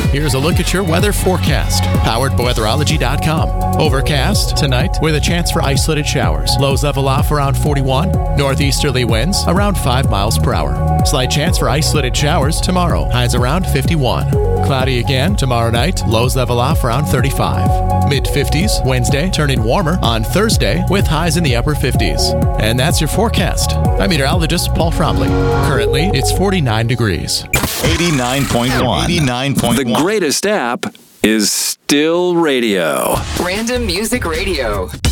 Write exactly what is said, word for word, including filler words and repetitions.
Here's a look at your weather forecast, powered by weatherology dot com. Overcast tonight with a chance for isolated showers. Lows level off around forty-one. Northeasterly winds around five miles per hour. Slight chance for isolated showers tomorrow. Highs around fifty-one. Cloudy again tomorrow night. Lows level off around thirty-five. mid fifties Wednesday, turning warmer on Thursday with highs in the upper fifties. And that's your forecast. I'm meteorologist Paul Fromley. Currently, it's forty-nine degrees. eighty-nine point one. eighty-nine point one. The greatest app is still radio. Random Music Radio.